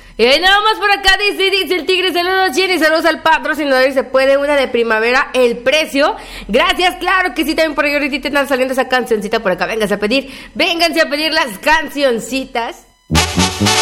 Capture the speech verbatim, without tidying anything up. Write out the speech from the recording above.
Y ahí nada más por acá dice, dice el tigre, saludos Jenny, saludos al patrocinador y se puede una de primavera, el precio. Gracias, claro que sí, también por ahí ahorita están saliendo esa cancioncita por acá. Vénganse a pedir, vénganse a pedir las cancioncitas.